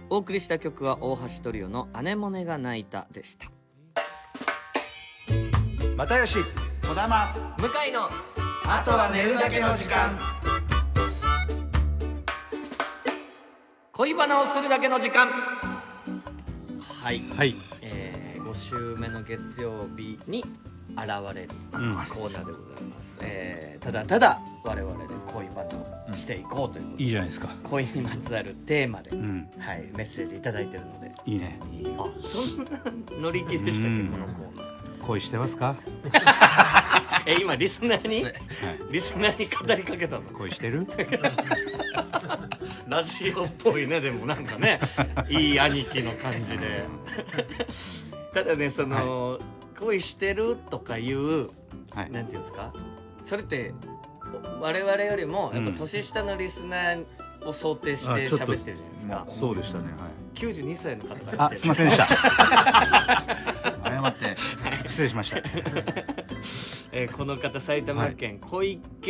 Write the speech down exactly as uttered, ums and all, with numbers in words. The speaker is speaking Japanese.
お送りした曲は大橋トリオのアネモネが泣いたでした。 又吉、 児玉、 向井のあとは寝るだけの時間。 恋バナをするだけの時間。はい、 はい、 えー、ご週目の月曜日に現れるコーナーでございます、えー、ただただ我々で恋バナをしていこうということで、 いいじゃないですか。 恋にまつわるテーマで、 うんはい、メッセージいただいてるので。 いいね。 あ、そんな乗り気でしたっけ、 うんこのコーナー。 恋してますか？ え、今リスナーに、 はい、 リスナーに語りかけたの？ 恋してる？ ラジオっぽいね。でもなんかね、いい兄貴の感じでただね、その、はい、恋してるとかいう、はい、なんていうんですか、それって我々よりもやっぱ年下のリスナーを想定して喋ってるじゃないですか。 そうでしたね、はい、 きゅうじゅうにさいの方から。 あ、すいませんでした謝って失礼しましたえー、この方埼玉県小池